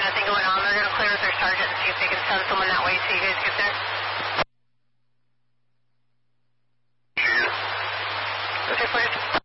nothing going on. They're going to clear with their sergeant and see if they can send someone that way so you guys get there. Okay, please.